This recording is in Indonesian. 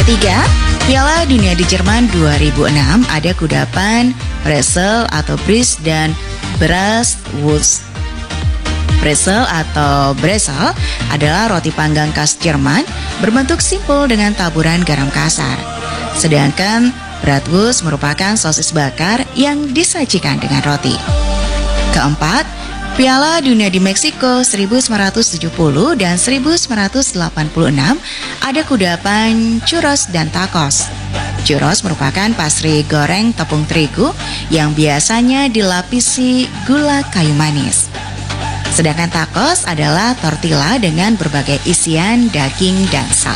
Ketiga, Piala Dunia di Jerman 2006 ada kudapan, Brezel atau Bris dan Bratwurst. Brezel atau Brezel adalah roti panggang khas Jerman berbentuk simpel dengan taburan garam kasar. Sedangkan Bratwurst merupakan sosis bakar yang disajikan dengan roti. Keempat, Piala Dunia di Meksiko 1970 dan 1986 ada kudapan churros dan tacos. Churros merupakan pastry goreng tepung terigu yang biasanya dilapisi gula kayu manis. Sedangkan tacos adalah tortilla dengan berbagai isian daging dan salad.